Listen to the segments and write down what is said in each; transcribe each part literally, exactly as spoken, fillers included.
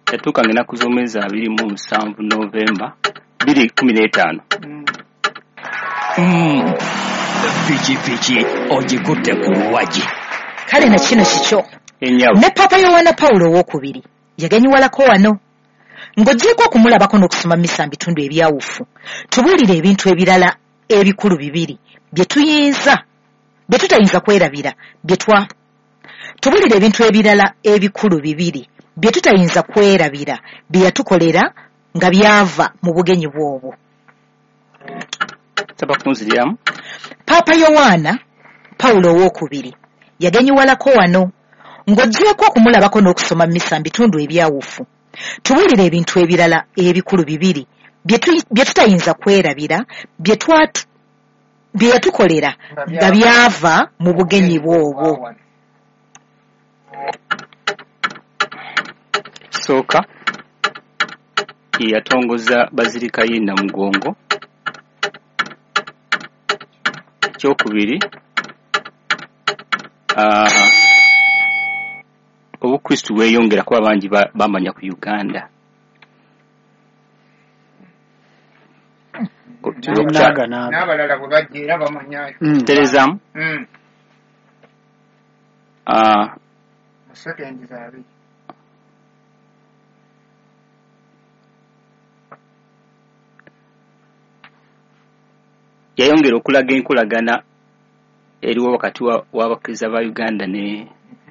yatuuka ng'ennaku z'omwezi abiri mu musanvu Novemba bbiri kkumi n'etaano. Pikipiki ogikutte ku luwagi. Kale na kino kikyo Enyawo. ne Papa Yowaana Pawulo owookubiri yagenyiwalako wano ng'oggyeko okumulabako n'okusoma misa mu bitundu ebyawufu. Tubuulire ebintu ebirala ebikulu bibiri bye tuyinza bye tutayinza kwerabira bye twa tubuulire ebintu ebirala ebikulu bibiri bye tutayinza kwerabira bye yatukolera nga byava mu bugenyi bw'obwo. Saba kunziryamu. Papa Yowaana Pawulo owookubiri yagenyiwalako wano ng'oggyeko okumulabako n'okusoma misa mu bitundu ebyawufu. Tubuulire ebintu ebirala ebikulu bibiri bye tutayinza kwerabira bye twatu bye yatukolera nga byava mu bugenyi bw'obwo. Kisooka ye yatongoza Bazirikayina Mugongo. Ekyokubiri obukristu bweyongera kuba bangi bamanya ku Uganda. N'abalala bwe bajja era bamanyayo. Terezamu. Sekendi zaabi. Yayongera okulaga enkolagana eriwo wakati w'abakkiriza ba Uganda ne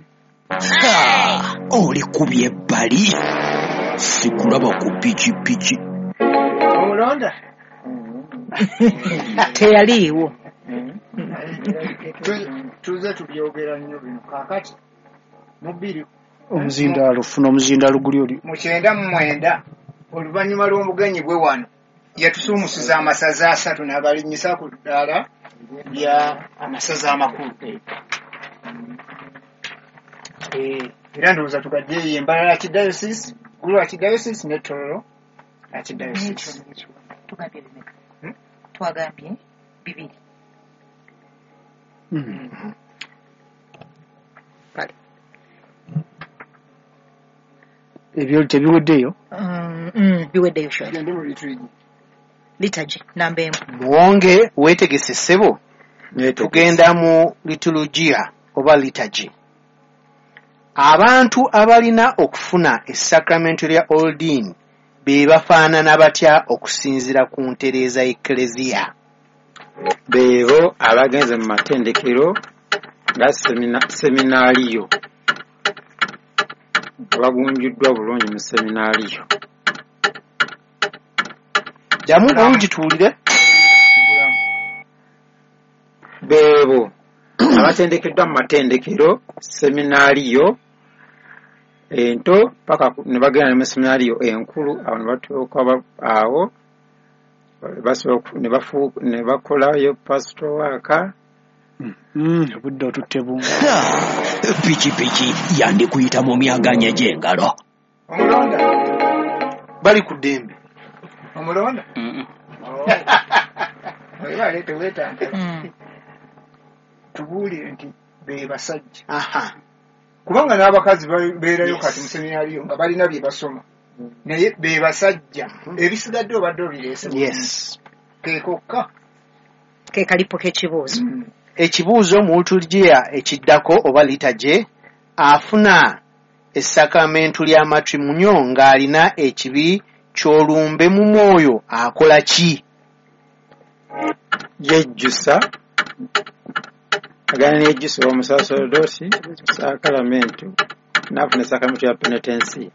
oli kubye ebbali sikulaba ku pikipiki. Omulonda Teyaliiwo. Tuze tubyogera nnyo bino kaakati mu bbiri omuzindaalo funa omuzindaalo guli oli mu kyenda mu mwenda oluvannyuma lw'omugenyi bwe wano yatusuumusiza amasaza asatu n'abalinyisa ku ddaala lya amasaza amakulu. Era ndowooza tugaddeyo embalala ya kidayosisi gulu wa kidayosisi ne Tororo ya kidayosisi. Tugambye bimeka? Twagambye bibiri. ebyo tebiweddeyo. Biweddeyo sho liturgy namba emu. Muwonge weetegese ssebo tugenda mu liturujia oba liturgy. Abantu abalina okufuna essakramento lya Ordin be bafaanana batya okusinziira ku ntereeza y'Eklezia? Beebo abagenze mu matendekero nga seminaaliyo abagunjuddwa bulungi mu seminaaliyo. Jamu olugituulire. Beebo abatendekeddwa mu matendekero seminaaliyo ento paka ne bagenda mu seminaaliyo enkulu abo ne batuuka awo ne bakolayo pastor waka. Obudde otutte bunga. Pikipiki yandikuyita mu myaganya gy'engalo. Omulonda bali ku ddembe. Omulonda oyo aleete weetante tubuulire nti be basajja. Aha. Kubanga n'abakazi beerayo kati mu seminaariyo nga balina bye basoma naye be basajja ebisigadde obadde obireese. Yes. Keekokka ke kalipo k'ekibuuzo. Ekibuuzo mu liturujia ekiddako oba liturgy afuna essakramento lya matrimonio ng'alina ekibi ky'olumbe mu mwoyo akola ki? Yejjusa agana n'ejjusa omusaserdoti sakalamento n'afuna essakramento ya penitensi.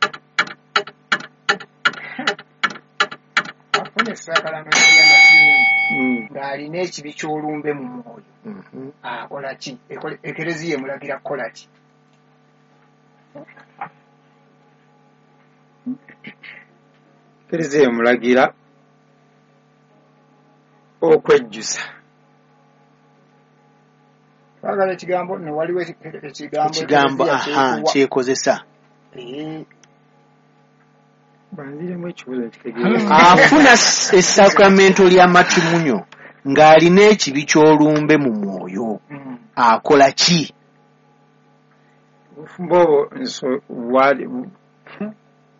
afuna essakramento lya matrimonio ng'alina ekibi ky'olumbe mu mwoyo akola ki? Eklezia emulagira kukola ki? Eklezia emulagira okwejjusa. Twagala ekigambo ne waliwo ekigambo ekigambo aha kyekozesa. Banziremu ekibuuzo ekitegeera. Afuna essakramento lya matrimonio ng'alina ekibi ky'olumbe mu mwoyo akola ki? Obufumbo obwo